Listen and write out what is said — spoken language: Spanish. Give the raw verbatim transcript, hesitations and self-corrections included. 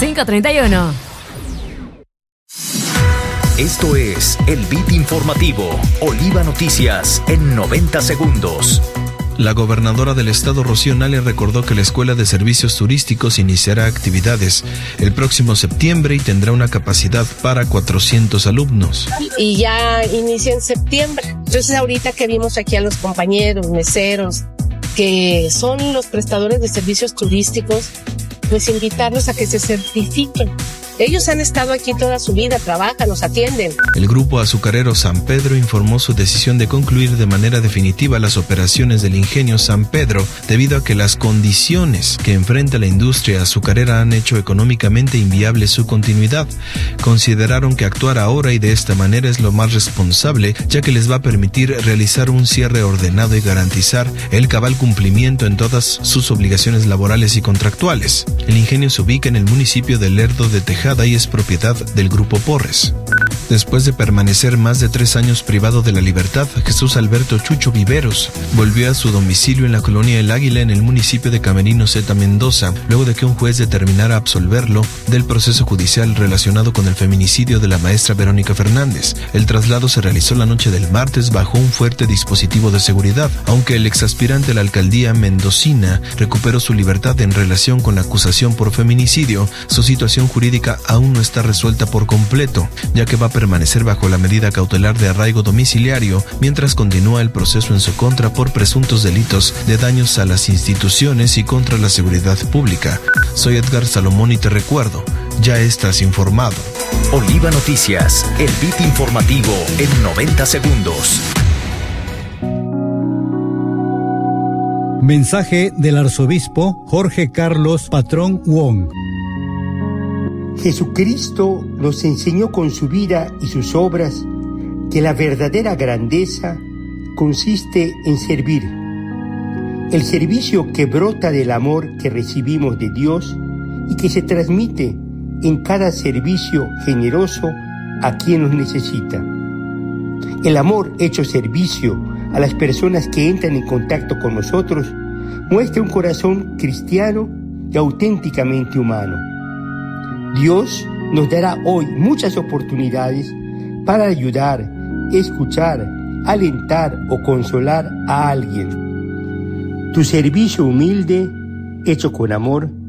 cinco treinta y uno. Esto es el Beat Informativo, Oliva Noticias en noventa segundos. La gobernadora del estado, Rocío Nale, recordó que la Escuela de Servicios Turísticos iniciará actividades el próximo septiembre y tendrá una capacidad para cuatrocientos alumnos. Y ya inicia en septiembre. Entonces ahorita que vimos aquí a los compañeros, meseros, que son los prestadores de servicios turísticos, pues invitarlos a que se certifiquen. Ellos han estado aquí toda su vida, trabajan, nos atienden. El grupo azucarero San Pedro informó su decisión de concluir de manera definitiva las operaciones del ingenio San Pedro debido a que las condiciones que enfrenta la industria azucarera han hecho económicamente inviable su continuidad. Consideraron que actuar ahora y de esta manera es lo más responsable, ya que les va a permitir realizar un cierre ordenado y garantizar el cabal cumplimiento en todas sus obligaciones laborales y contractuales. El ingenio se ubica en el municipio de Lerdo de Tejada y es propiedad del Grupo Porres. Después de permanecer más de tres años privado de la libertad, Jesús Alberto Chucho Viveros volvió a su domicilio en la colonia El Águila en el municipio de Camerino Zeta, Mendoza, luego de que un juez determinara absolverlo del proceso judicial relacionado con el feminicidio de la maestra Verónica Fernández. El traslado se realizó la noche del martes bajo un fuerte dispositivo de seguridad, aunque el exaspirante a la alcaldía mendocina recuperó su libertad en relación con la acusación por feminicidio. Su situación jurídica aún no está resuelta por completo, ya que va a permanecer bajo la medida cautelar de arraigo domiciliario mientras continúa el proceso en su contra por presuntos delitos de daños a las instituciones y contra la seguridad pública. Soy Edgar Salomón y te recuerdo, ya estás informado. Oliva Noticias, el Beat Informativo en noventa segundos. Mensaje del arzobispo Jorge Carlos Patrón Wong. Jesucristo nos enseñó con su vida y sus obras que la verdadera grandeza consiste en servir. El servicio que brota del amor que recibimos de Dios y que se transmite en cada servicio generoso a quien nos necesita. El amor hecho servicio a las personas que entran en contacto con nosotros muestra un corazón cristiano y auténticamente humano. Dios nos dará hoy muchas oportunidades para ayudar, escuchar, alentar o consolar a alguien. Tu servicio humilde, hecho con amor,